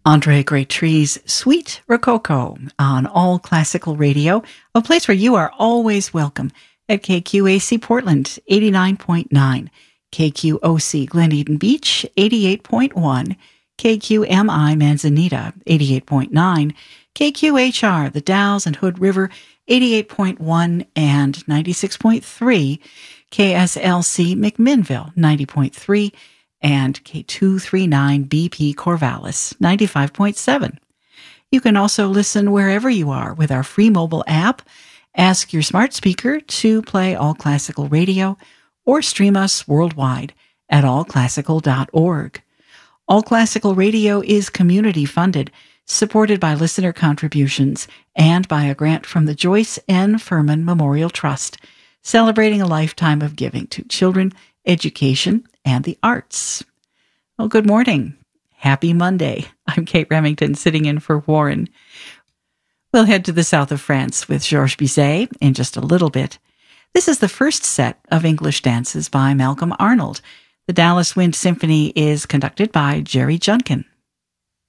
Andre Graytree's Sweet Rococo on All Classical Radio, a place where you are always welcome at KQAC Portland, 89.9, KQOC Glen Eden Beach, 88.1, KQMI Manzanita, 88.9, KQHR The Dalles and Hood River, 88.1 and 96.3, KSLC McMinnville, 90.3, and K239BP Corvallis, 95.7. You can also listen wherever you are with our free mobile app. Ask your smart speaker to play All Classical Radio or stream us worldwide at allclassical.org. All Classical Radio is community funded, supported by listener contributions, and by a grant from the Joyce N. Furman Memorial Trust, celebrating a lifetime of giving to children, education, and the arts. Well, good morning. Happy Monday. I'm Kate Remington, sitting in for Warren. We'll head to the south of France with Georges Bizet in just a little bit. This is the first set of English dances by Malcolm Arnold. The Dallas Wind Symphony is conducted by Jerry Junkin.